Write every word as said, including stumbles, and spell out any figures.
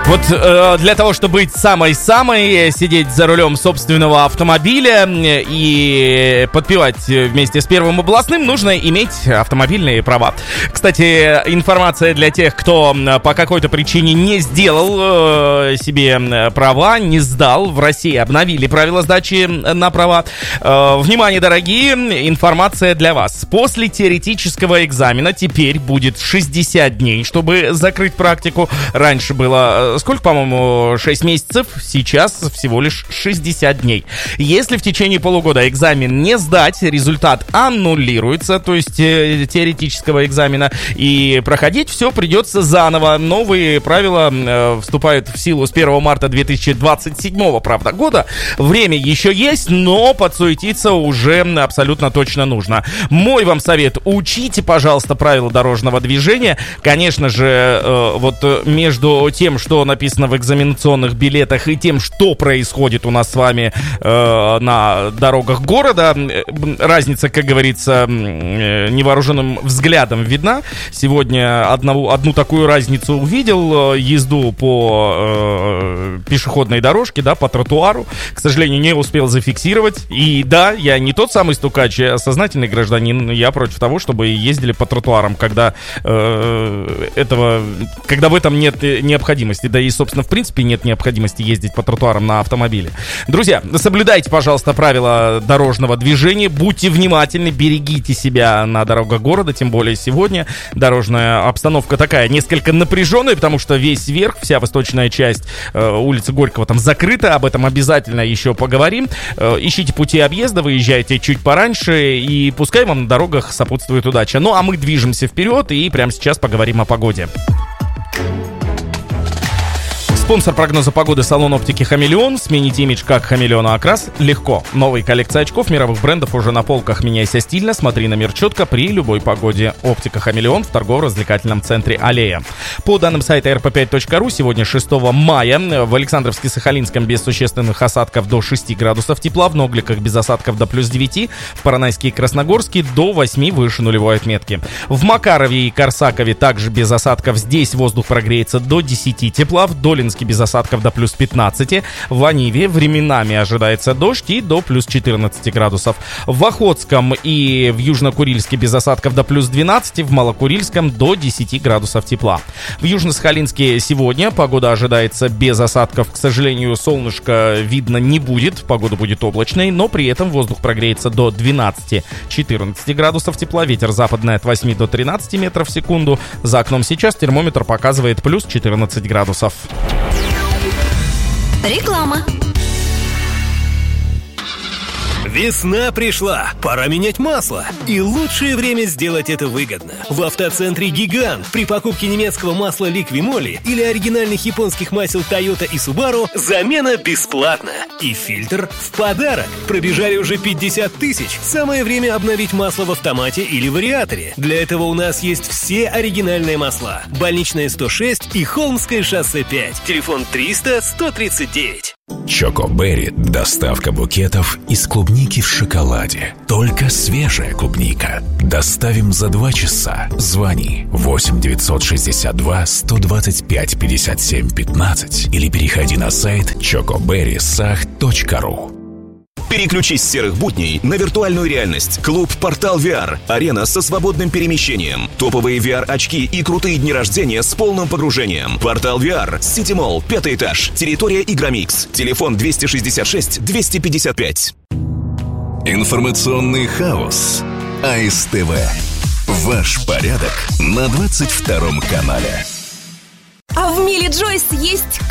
Вот э, для того, чтобы быть самой-самой, сидеть за рулем собственного автомобиля и подпевать вместе с первым областным, нужно иметь автомобильные права. Кстати, информация для тех, кто по какой-то причине не сделал э, себе права, не сдал. В России обновили правила сдачи на права. Э, внимание, дорогие, информация для вас. После теоретического экзамена теперь будет шестьдесят дней, чтобы закрыть практику. Раньше было... Сколько, по-моему, шесть месяцев, сейчас всего лишь шестьдесят дней. Если в течение полугода экзамен не сдать, результат аннулируется, то есть э, теоретического экзамена, и проходить все придется заново. Новые правила э, вступают в силу с первого марта две тысячи двадцать седьмого, правда, года. Время еще есть, но подсуетиться уже абсолютно точно нужно. Мой вам совет: учите, пожалуйста, правила дорожного движения. Конечно же, э, вот между тем, что написано в экзаменационных билетах, и тем, что происходит у нас с вами э, на дорогах города, разница, как говорится, э, невооруженным взглядом видна. Сегодня одну, одну такую разницу увидел: езду по э, пешеходной дорожке, да, по тротуару. К сожалению, не успел зафиксировать. И да, я не тот самый стукач, я сознательный гражданин. Я против того, чтобы ездили по тротуарам, когда э, этого, когда в этом нет необходимости. Да и, собственно, в принципе, нет необходимости ездить по тротуарам на автомобиле. Друзья, соблюдайте, пожалуйста, правила дорожного движения, будьте внимательны, берегите себя на дорогах города, тем более сегодня дорожная обстановка такая несколько напряженная, потому что весь верх, вся восточная часть э, улицы Горького там закрыта, об этом обязательно еще поговорим. Э, ищите пути объезда, выезжайте чуть пораньше, и пускай вам на дорогах сопутствует удача. Ну, а мы движемся вперед, и прямо сейчас поговорим о погоде. Спонсор прогноза погоды — салон оптики «Хамелеон». Сменить имидж как «Хамелеону» окрас легко. Новые коллекции очков мировых брендов уже на полках. Меняйся стильно, смотри на мир четко при любой погоде. Оптика «Хамелеон» в торгово-развлекательном центре «Аллея». По данным сайта эр пэ пять точка ру, сегодня шестого мая в Александровске-Сахалинском без существенных осадков до шести градусов тепла, в Ногликах без осадков до плюс девяти, в Поронайске и Красногорске до восьми выше нулевой отметки. В Макарове и Корсакове также без осадков, здесь воздух прогреется до десяти тепла, в Долинске без осадков до плюс пятнадцати, в Аниве временами ожидается дождь и до плюс четырнадцати градусов. В Охотском и в Южно-Курильске без осадков до плюс двенадцати, в Малокурильском до десяти градусов тепла. В Южно-Сахалинске сегодня погода ожидается без осадков, к сожалению, солнышко видно не будет, погода будет облачной, но при этом воздух прогреется до двенадцати-четырнадцати градусов тепла, ветер западный от восьми до тринадцати метров в секунду. За окном сейчас термометр показывает плюс четырнадцать градусов. Реклама. Весна пришла, пора менять масло. И лучшее время сделать это выгодно. В автоцентре «Гигант» при покупке немецкого масла Liqui-Moly или оригинальных японских масел Toyota и Subaru замена бесплатна. И фильтр в подарок. Пробежали уже пятьдесят тысяч. Самое время обновить масло в автомате или вариаторе. Для этого у нас есть все оригинальные масла. Больничная сто шесть и Холмское шоссе пять. Телефон триста сто тридцать девять. Чоко Берри. Доставка букетов из клубники в шоколаде. Только свежая клубника. Доставим за два часа. Звони восемь девятьсот шестьдесят два сто двадцать пять пятьдесят семь пятнадцать или переходи на сайт чоко берри сах точка ру. Переключись с серых будней на виртуальную реальность. Клуб «Портал ви ар». Арена со свободным перемещением. Топовые ви ар-очки и крутые дни рождения с полным погружением. «Портал ви ар», Сити Молл, пятый этаж. Территория Игромикс. Телефон двести шестьдесят шесть двести пятьдесят пять. Информационный хаос. а эс тэ вэ. Ваш порядок на двадцать втором канале. А в Миле Джойс есть